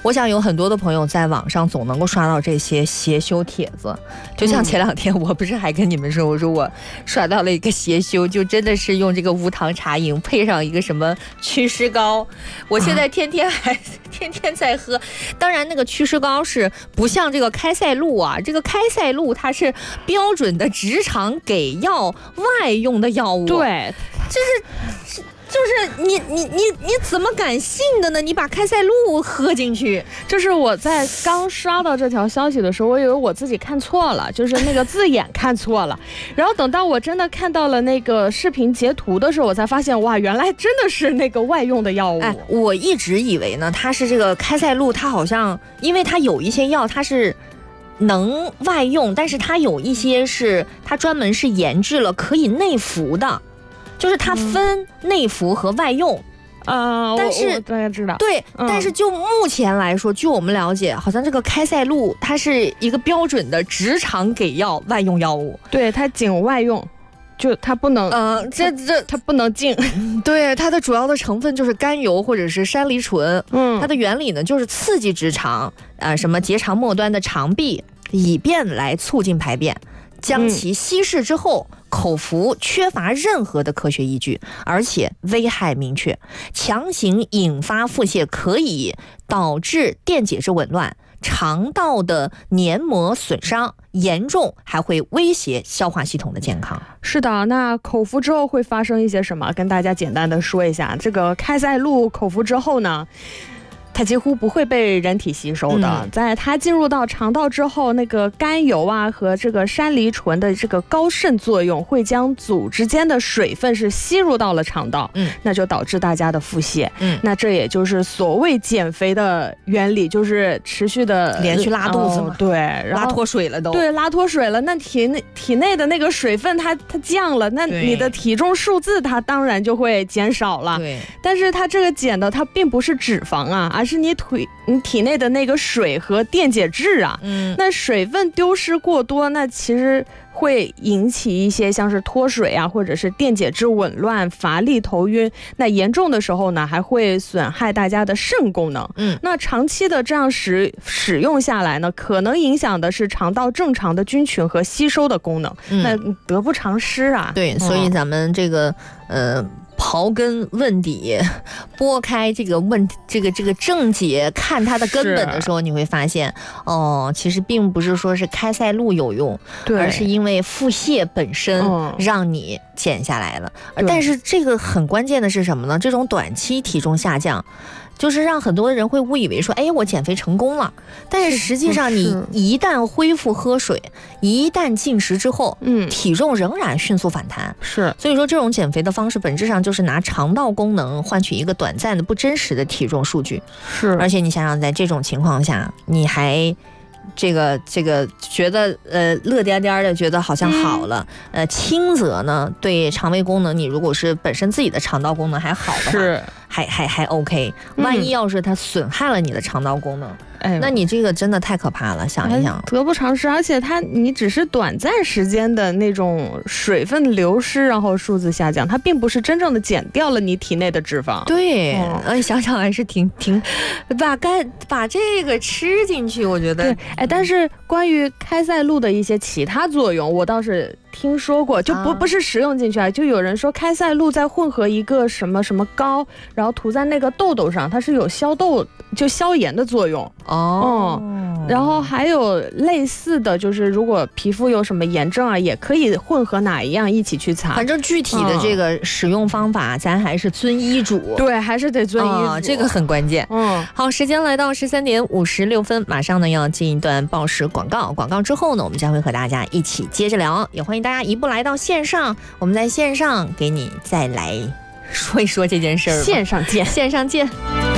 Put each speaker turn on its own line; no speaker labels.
我想有很多的朋友在网上总能够刷到这些邪修帖子，就像前2天我不是还跟你们说，我说我刷到了一个邪修，就真的是用这个无糖茶饮配上一个什么祛湿膏，我现在天天在喝。当然那个祛湿膏是不像这个开塞露啊，这个开塞露它是标准的直肠给药外用的药物，
对，
就是你怎么敢信的呢？你把开塞露喝进去，
就是我在刚刷到这条消息的时候，我以为我自己看错了，就是那个字眼看错了。然后等到我真的看到了那个视频截图的时候，我才发现，哇，原来真的是那个外用的药物。
哎，我一直以为呢，它是这个开塞露，它好像因为它有一些药它是能外用，但是它有一些是它专门是研制了可以内服的。就是它分内服和外用，但是
大家知道，
对，但是就目前来说，据我们了解，好像这个开塞露它是一个标准的直肠给药外用药物，
对，它仅外用，就它不能，它不能进。
对，它的主要的成分就是甘油或者是山梨醇，它的原理呢就是刺激直肠，什么结肠末端的肠壁，以便来促进排便。将其稀释之后，口服缺乏任何的科学依据，而且危害明确，强行引发腹泻，可以导致电解质紊乱、肠道的黏膜损伤，严重还会威胁消化系统的健康。
是的，那口服之后会发生一些什么？跟大家简单的说一下，这个开塞露口服之后呢，它几乎不会被人体吸收的，在它进入到肠道之后，那个甘油啊和这个山梨醇的这个高渗作用会将组织间的水分是吸入到了肠道，那就导致大家的腹泻，那这也就是所谓减肥的原理，就是持续的
连续拉肚子嘛，
对，然后
拉脱水了都，
对，拉脱水了，那体内的那个水分它降了，那你的体重数字它当然就会减少了，
对，
但是它这个减的它并不是脂肪啊，而是你体内的那个水和电解质啊，那水分丢失过多，那其实会引起一些像是脱水啊，或者是电解质紊乱、乏力、头晕。那严重的时候呢，还会损害大家的肾功能。那长期的这样使用下来呢，可能影响的是肠道正常的菌群和吸收的功能。那得不偿失啊。
对，所以咱们这个刨根问底，拨开这个这个症结，看它的根本的时候，你会发现，其实并不是说是开塞露有用，而是因为腹泻本身让你减下来了。但是这个很关键的是什么呢？这种短期体重下降，就是让很多人会误以为说，哎，我减肥成功了。但是实际上，你一旦恢复喝水，一旦进食之后，体重仍然迅速反弹。
是，
所以说这种减肥的方式本质上就是拿肠道功能换取一个短暂的不真实的体重数据。
是，
而且你想想，在这种情况下，你还这个觉得乐颠颠的，觉得好像好了，轻则呢对肠胃功能，你如果是本身自己的肠道功能还好的话，
是
还 OK， 万一要是它损害了你的肠道功能，那你这个真的太可怕了，想一想，
得不偿失。而且你只是短暂时间的那种水分流失，然后数字下降，它并不是真正的减掉了你体内的脂肪。
对，想想还是挺把这个吃进去，我觉得
对，但是关于开塞露的一些其他作用，我倒是听说过，就不是食用进去啊，就有人说开塞露再混合一个什么什么膏，然后涂在那个痘痘上，它是有消炎的作用。然后还有类似的就是如果皮肤有什么炎症啊，也可以混合哪一样一起去擦。
反正具体的这个使用方法，咱还是遵医嘱。
对，还是得遵医嘱，
这个很关键。好，时间来到13点56分，马上呢要进一段报时广告。广告之后呢，我们将会和大家一起接着聊，也欢迎大家一步来到线上，我们在线上给你再来说一说这件事儿。
线上见，
线上见。